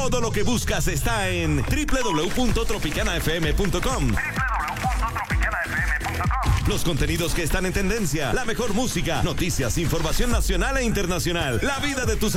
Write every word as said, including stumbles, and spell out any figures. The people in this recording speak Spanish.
Todo lo que buscas está en doble u doble u doble u punto tropicana f m punto com. doble u doble u doble u punto tropicana f m punto com. Los contenidos que están en tendencia, la mejor música, noticias, información nacional e internacional, la vida de tus